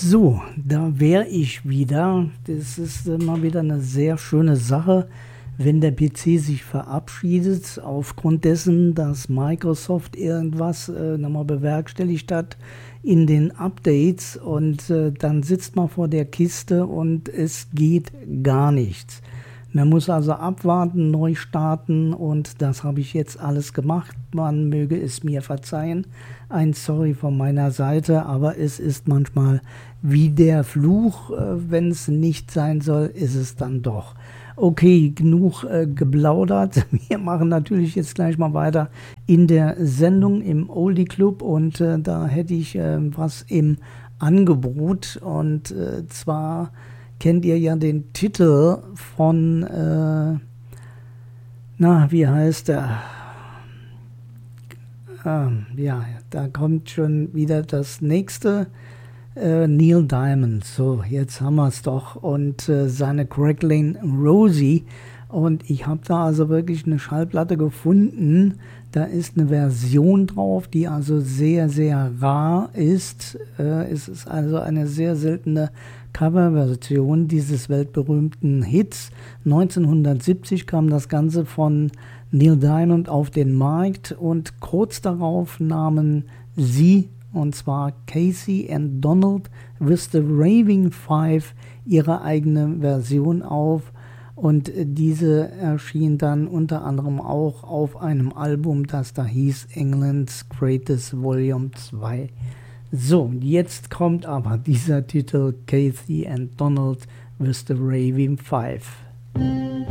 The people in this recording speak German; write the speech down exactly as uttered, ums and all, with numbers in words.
So, da wäre ich wieder. Das ist immer wieder eine sehr schöne Sache, wenn der P C sich verabschiedet, aufgrund dessen, dass Microsoft irgendwas äh, nochmal bewerkstelligt hat in den Updates, und äh, dann sitzt man vor der Kiste und es geht gar nichts. Man muss also abwarten, neu starten, und das habe ich jetzt alles gemacht. Man möge es mir verzeihen. Ein Sorry von meiner Seite, aber es ist manchmal wie der Fluch. Wenn es nicht sein soll, ist es dann doch. Okay, genug äh, geplaudert. Wir machen natürlich jetzt gleich mal weiter in der Sendung im Oldie Club, und äh, da hätte ich äh, was im Angebot, und äh, zwar kennt ihr ja den Titel von, äh, na, wie heißt der? Ah, ja, da kommt schon wieder das nächste. Äh, Neil Diamond. So, jetzt haben wir es doch. Und äh, seine Crackling Rosie. Und ich habe da also wirklich eine Schallplatte gefunden. Da ist eine Version drauf, die also sehr, sehr rar ist. Äh, es ist also eine sehr seltene Coverversion dieses weltberühmten Hits. neunzehnhundertsiebzig kam das Ganze von Neil Diamond auf den Markt, und kurz darauf nahmen sie, und zwar Casey and Donald with the Raving Five, ihre eigene Version auf. Und diese erschien dann unter anderem auch auf einem Album, das da hieß England's Greatest Volume zwei. So, jetzt kommt aber dieser Titel, Casey and Donald with the Raving Five.